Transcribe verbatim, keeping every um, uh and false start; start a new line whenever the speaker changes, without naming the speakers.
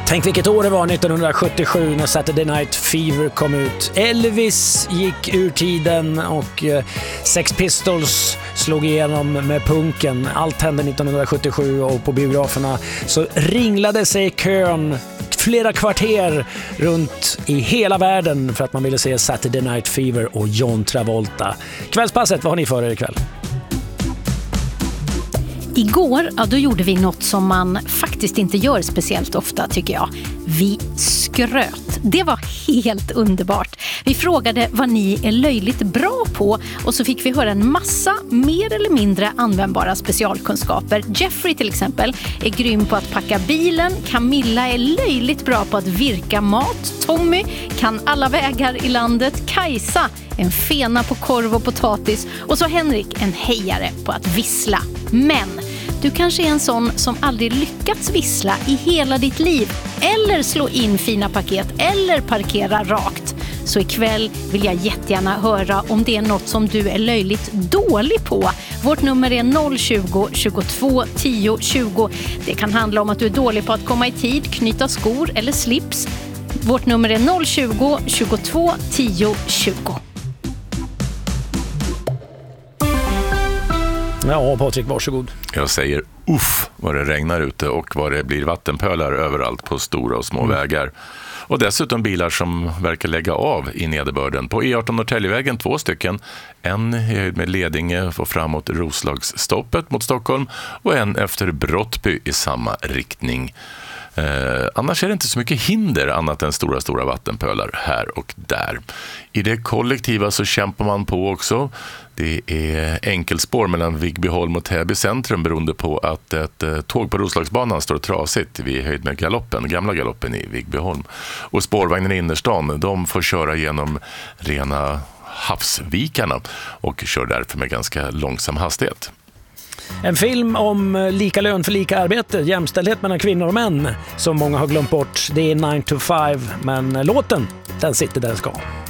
Tänk vilket år det var nittonhundrasjuttiosju när Saturday Night Fever kom ut. Elvis gick ur tiden och Sex Pistols slog igenom med punken. Allt hände nittonhundrasjuttiosju och på biograferna så ringlade sig kön flera kvarter runt i hela världen för att man ville se Saturday Night Fever och John Travolta. Kvällspasset, vad har ni för er ikväll?
Igår, ja, då gjorde vi något som man faktiskt inte gör speciellt ofta, tycker jag. Vi skröt. Det var helt underbart. Vi frågade vad ni är löjligt bra på och så fick vi höra en massa mer eller mindre användbara specialkunskaper. Jeffrey till exempel är grym på att packa bilen. Camilla är löjligt bra på att virka mat. Tommy kan alla vägar i landet. Kajsa en fena på korv och potatis. Och så Henrik en hejare på att vissla. Men du kanske är en sån som aldrig lyckats vissla i hela ditt liv. Eller slå in fina paket. Eller parkera rakt. Så ikväll vill jag jättegärna höra om det är något som du är löjligt dålig på. Vårt nummer är noll tjugo, tjugotvå, tio, tjugo. Det kan handla om att du är dålig på att komma i tid, knyta skor eller slips. Vårt nummer är noll tjugo, tjugotvå, tio, tjugo.
Ja, Patrik, varsågod.
Jag säger uff vad det regnar ute och vad det blir vattenpölar överallt på stora och små mm. vägar. Och dessutom bilar som verkar lägga av i nederbörden. På E arton Norrtäljevägen två stycken. En med Ledinge och framåt Roslagsstoppet mot Stockholm och en efter Brottby i samma riktning. Eh, annars är det inte så mycket hinder annat än stora, stora vattenpölar här och där. I det kollektiva så kämpar man på också. Det är enkelspår mellan Vigbyholm och Täby centrum beroende på att ett eh, tåg på Roslagsbanan står trasigt vid höjd med galoppen, gamla galoppen i Vigbyholm. Och spårvagnen i innerstan, de får köra genom rena havsvikarna och kör därför med ganska långsam hastighet.
En film om lika lön för lika arbete, jämställdhet mellan kvinnor och män som många har glömt bort. Det är nine to five, men låten, den sitter där den ska.